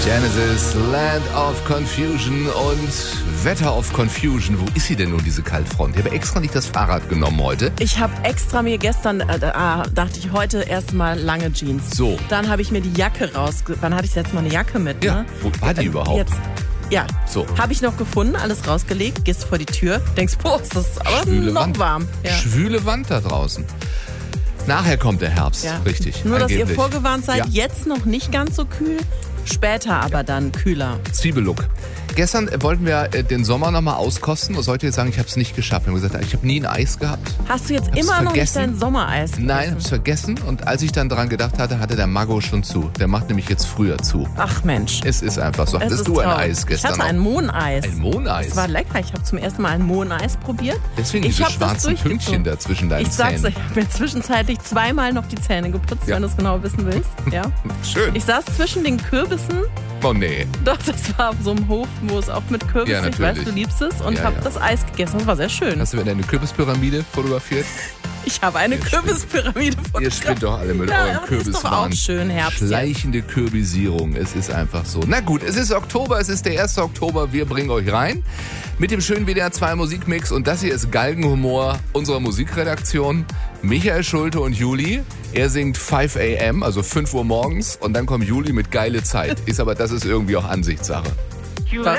Genesis, Land of Confusion und Wetter of Confusion. Wo ist sie denn nun, diese Kaltfront? Ich habe extra nicht das Fahrrad genommen heute. Ich habe extra mir gestern, dachte ich, heute erstmal lange Jeans. So. Dann habe ich mir die Jacke Wann hatte ich jetzt mal eine Jacke mit? Ja, ne? wo war die überhaupt? Jetzt. Ja, so. Habe ich noch gefunden, alles rausgelegt, gehst vor die Tür, denkst, boah, ist das aber Schwüle noch Wand. warm. Ja. Schwüle Wand da draußen. Nachher kommt der Herbst, Ja. richtig. Nur, dass angeblich. ihr vorgewarnt seid, Ja. jetzt noch nicht ganz so kühl, später aber dann kühler. Zwiebellook. Gestern wollten wir den Sommer nochmal auskosten und sollte jetzt sagen, ich habe es nicht geschafft. Wir haben gesagt, ich habe nie ein Eis gehabt. Hast du jetzt Hab's immer noch nicht vergessen. dein Sommereis gegessen? Nein, hab's vergessen. Und als ich dann daran gedacht hatte, hatte der Mago schon zu. Der macht nämlich jetzt früher zu. Ach Mensch. Es ist einfach so. Es Hattest ist du ein traurig. Eis gestern Ich hatte ein noch? Mohneis. Ein Mohneis? Das war lecker. Ich habe zum ersten Mal ein Mohneis probiert. Deswegen Ich diese hab das schwarzen durchgezogen. Pünktchen da zwischen deinen Ich sag's euch, Zähnen. ich habe mir zwischenzeitlich zweimal noch die Zähne geputzt, Ja. wenn du es genau wissen willst. Ja. Schön. Ich saß zwischen den Kürbissen. Oh nee. Doch, das war auf so einem Hof, wo es auch mit Kürbis, Ja, ich weiß, natürlich. du liebst es, und Ja, habe ja. das Eis gegessen. Das war sehr schön. Hast du wieder eine Kürbispyramide fotografiert? Ich habe eine Ihr Kürbispyramide Ihr fotografiert. spinnt doch alle mit Ja, eurem aber das ist doch Kürbiswahn. auch schön, Herbst jetzt. Schleichende Kürbisierung. Es ist einfach so. Na gut, es ist Oktober, es ist der 1. Oktober. Wir bringen euch rein mit dem schönen WDR 2 Musikmix. Und das hier ist Galgenhumor unserer Musikredaktion. Michael Schulte und Juli. Er singt 5 a.m., also 5 Uhr morgens. Und dann kommt Juli mit geile Zeit. Das ist irgendwie auch Ansichtssache. Was?